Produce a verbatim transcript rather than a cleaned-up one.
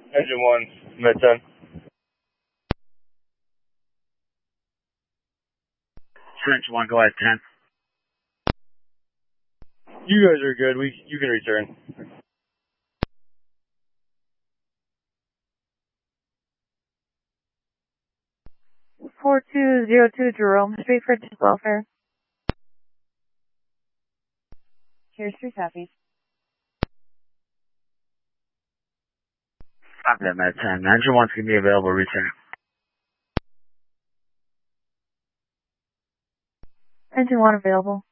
Engine one, Med ten. Trench one, go ahead, ten. You guys are good. We you can return. four two zero two Jerome Street for welfare. Here's three Southeast. Stop that, Med ten. Engine one's going to be available, return. Engine one available.